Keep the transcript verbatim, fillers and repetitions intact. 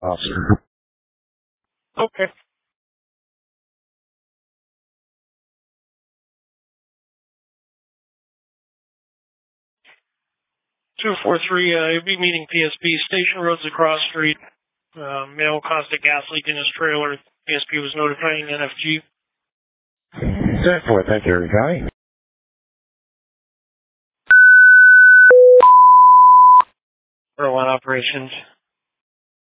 Officer. Okay. two four three, uh, you'll be meeting P S P. Station roads across street. Uh, male caused a gas leak in his trailer. P S P was notifying N F G. ten four, thank you, County. For one operations.